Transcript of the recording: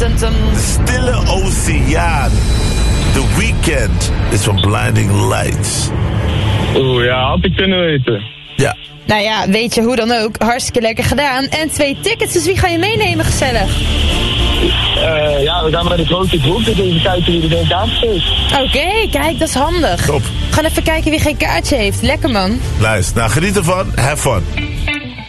De stille oceaan. The Weeknd is van Blinding Lights. Oeh, ja, had ik kunnen weten. Ja. Nou ja, weet je hoe dan ook. Hartstikke lekker gedaan. En 2 tickets, dus wie ga je meenemen, gezellig? Ja, we gaan bij de grote groep, dus even kijken wie er geen kaartje heeft. Oké, kijk, dat is handig. Top. We gaan even kijken wie geen kaartje heeft. Lekker, man. Luister, nou geniet ervan. Have fun.